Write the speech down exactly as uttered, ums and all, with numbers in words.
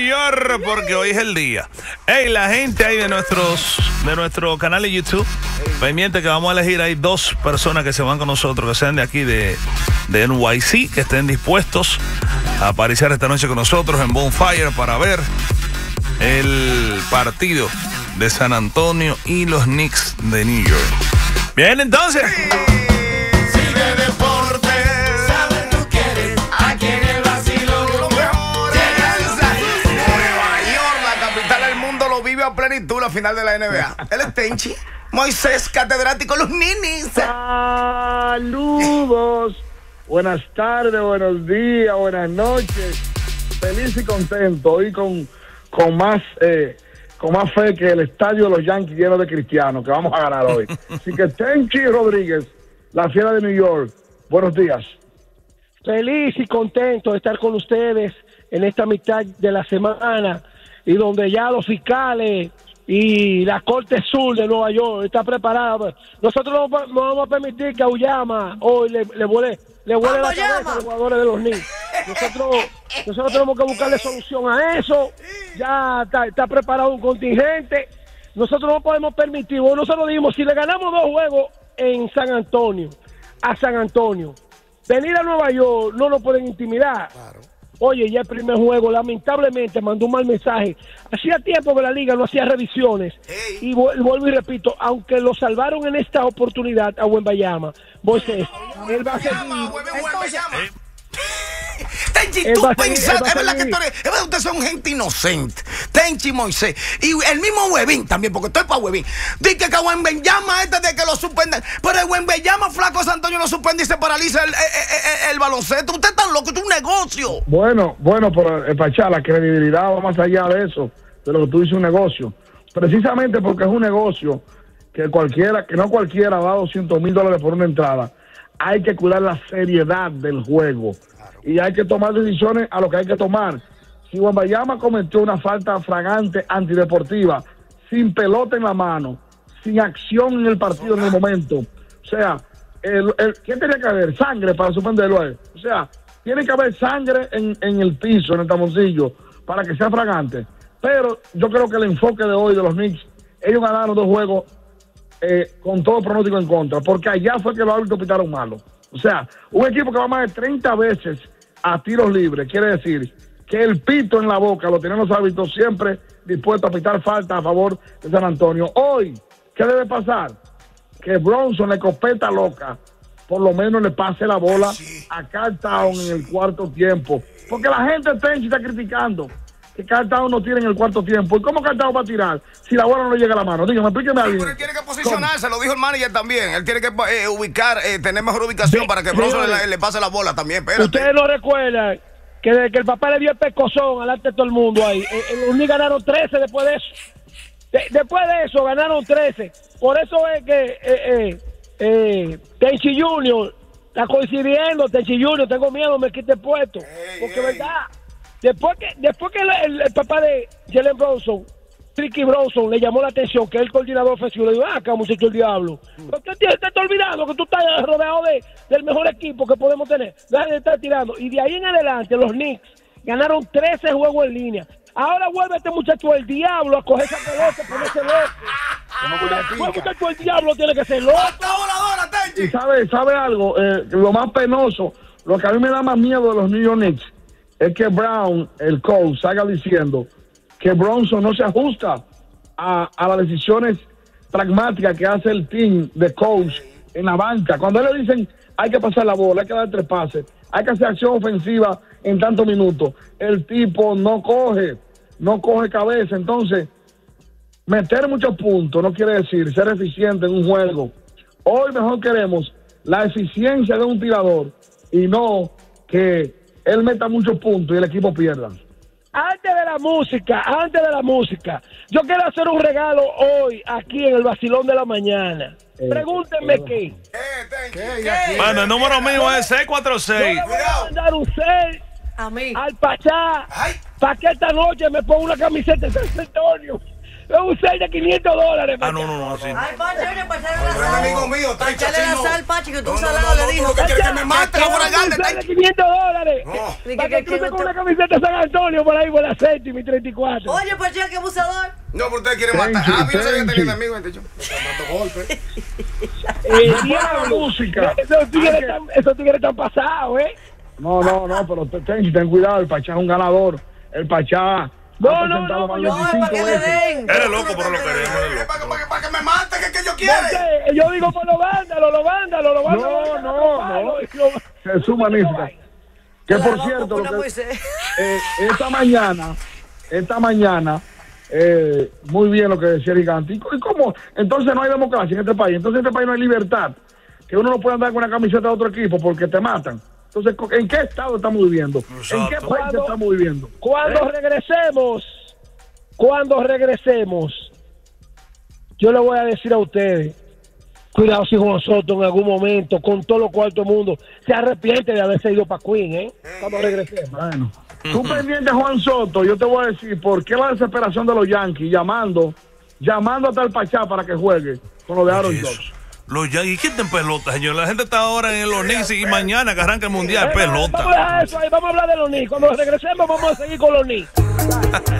York, porque hoy es el día. Hey, la gente ahí de nuestros de nuestro canal de YouTube, pendiente que vamos a elegir, hay dos personas que se van con nosotros, que sean de aquí de, de N Y C, que estén dispuestos a aparecer esta noche con nosotros en Bonfire para ver el partido de San Antonio y los Knicks de New York. Bien, entonces. A plenitud la final de la N B A. Él es Tenchi Moisés, catedrático Los Ninis. Saludos. Buenas tardes, buenos días, buenas noches. Feliz y contento. Hoy con, con más eh, con más fe que el estadio de los Yankees lleno de cristianos, que vamos a ganar hoy. Así que Tenchi Rodríguez, la fiera de New York. Buenos días. Feliz y contento de estar con ustedes en esta mitad de la semana, y donde ya los fiscales y la Corte Sur de Nueva York está preparada. Nosotros no, no vamos a permitir que Auyama hoy le, le vuele, le vuele la cabeza a los jugadores de los Knicks. Nosotros, nosotros tenemos que buscarle solución a eso. Ya está, está preparado un contingente. Nosotros no podemos permitir, bueno, nosotros dijimos, si le ganamos dos juegos en San Antonio, a San Antonio, venir a Nueva York no nos pueden intimidar. Claro. Oye, ya el primer juego, lamentablemente, mandó un mal mensaje. Hacía tiempo que la liga no hacía revisiones. Hey. Y vuelvo y repito, aunque lo salvaron en esta oportunidad a Wembanyama, Moisés, él va a seguir. Tenchi, tú pensas, es verdad que tú eres, es verdad que ustedes son gente inocente. Tenchi Moisés. Y el mismo Webin también, porque estoy para Webin. Dice que Wembanyama este de que lo suspenden. Pero el Wembanyama flaco San Antonio lo suspende y se paraliza el, el, el, el baloncesto. Usted es tan loco, es un negocio. Bueno, bueno, pero eh, Pachá, la credibilidad va más allá de eso, de lo que tú dices, un negocio. Precisamente porque es un negocio que cualquiera, que no cualquiera da doscientos mil dólares por una entrada. Hay que cuidar la seriedad del juego. Y hay que tomar decisiones a lo que hay que tomar. Si Wembanyama cometió una falta flagrante antideportiva, sin pelota en la mano, sin acción en el partido en el momento, o sea, el, el, ¿qué tenía que haber? Sangre para suspenderlo a él. O sea, tiene que haber sangre en, en el piso, en el tamoncillo, para que sea flagrante. Pero yo creo que el enfoque de hoy de los Knicks, ellos ganaron dos juegos eh, con todo pronóstico en contra, porque allá fue que los árbitros pitaron malo. O sea, un equipo que va más de treinta veces a tiros libres, quiere decir que el pito en la boca lo tienen los árbitros siempre dispuestos a pitar falta a favor de San Antonio. Hoy, ¿qué debe pasar? Que Bronson, la escopeta loca, por lo menos le pase la bola a Karl Towns en el cuarto tiempo. Porque la gente está criticando que Karl Towns no tiene en el cuarto tiempo. ¿Y cómo Karl Towns va a tirar si la bola no le llega a la mano? Dígame, explíqueme a alguien. Pero él tiene que posicionarse, lo dijo el manager también. Él tiene que eh, ubicar, eh, tener mejor ubicación sí, para que Bronson le, le pase la bola también. Espérate. Ustedes no recuerdan que desde que el papá le dio el pescozón alante de todo el mundo ahí. Eh, los Knicks ganaron trece después de eso. De, después de eso ganaron trece. Por eso es que eh, eh, eh, Tenchi Junior está coincidiendo. Tenchi Junior, tengo miedo, me quite el puesto. Hey, porque hey. verdad. Después que, después que el, el, el papá de Jalen Bronson, Ricky Bronson, le llamó la atención que es el coordinador ofensivo, le dijo, ah, acá muchacho el diablo. ¿Por qué te estás olvidando que tú estás rodeado de, del mejor equipo que podemos tener? Deja de estar tirando. Y de ahí en adelante los Knicks ganaron trece juegos en línea. Ahora vuelve este muchacho el diablo a coger esa pelota, ponerse loco. ¿Cuál muchacho el diablo tiene que ser loco? Y sabe, sabe algo, eh, lo más penoso, lo que a mí me da más miedo de los New York Knicks, es que Brown, el coach, salga diciendo que Bronson no se ajusta a, a las decisiones pragmáticas que hace el team de coach en la banca. Cuando le dicen hay que pasar la bola, hay que dar tres pases, hay que hacer acción ofensiva en tantos minutos, el tipo no coge, no coge cabeza. Entonces, meter muchos puntos no quiere decir ser eficiente en un juego. Hoy mejor queremos la eficiencia de un tirador y no que él meta muchos puntos y el equipo pierda. Antes de la música, antes de la música, yo quiero hacer un regalo hoy aquí en el Vacilón de la Mañana. Eh, Pregúntenme eh, qué. ¿Qué? ¿Qué? ¿Qué? Bueno, el número mío es seis cuatro seis. Yo le voy a mandar un seis a mí, al Pachá, para que esta noche me ponga una camiseta de San Antonio. Es un seis de quinientos dólares. Ah, no, no, no, así. Ay, Pachi, oye, para echarle Es un la amigo sal. mío, está Para echarle la así, no. sal, Pachi, que tú No, no, salado no, le no, dijo. tú lo que quieres que me mate, la buena Un seis de quinientos dólares. No. Dije Para que- que cruce que- con una camiseta de San Antonio por ahí por la séptima y treinta y cuatro. Oye, Pachi, qué abusador. No, pero ustedes quieren matar. Tenchi, Ah, yo sabía que Tenchi. tenía amigos, gente. Yo dando golpes. Eh, la diablo. música. Esos tigres Hay que- están, esos tigres están pasados, ¿eh? No, no, no, pero te- ten, ten cuidado, el Pachá es un ganador. El Pachá No, ha no, presentado no, más de no, No, es para que le veces. den. Eres loco, pero lo queremos. Eh, eres Para que- loco. para que- para que me mate, que es que yo quiero. Porque yo digo por los vándalos, los vándalos, los vándalos. No, no, no. Jesús magnífica. Que La por vamos cierto, con lo una que- Moisés. eh, esta mañana, esta mañana, eh, muy bien lo que decía el gigante. ¿Y c- y cómo? Entonces no hay democracia en este país. Entonces en este país no hay libertad. Que uno no puede andar con una camiseta de otro equipo porque te matan. Entonces, co- ¿en qué estado estamos viviendo? ¿En qué Exacto. país Cuando- estamos viviendo? Cuando ¿Eh? regresemos, cuando regresemos, yo le voy a decir a ustedes, cuidado si Juan Soto en algún momento, con todo lo cual todo el mundo, se arrepiente de haberse ido para Queen, ¿eh? Cuando regresemos. Bueno, tú pendiente, Juan Soto, yo te voy a decir por qué la desesperación de los Yankees llamando, llamando hasta el Pachá para que juegue con lo de Aaron Eso. Judge. Los Yankees, ¿quién te pelota, señor? La gente está ahora en los Knicks y mañana que arranca el mundial, Eh, Vamos a pelota. dejar eso ahí, vamos a hablar de los Knicks. Cuando regresemos vamos a seguir con los Knicks.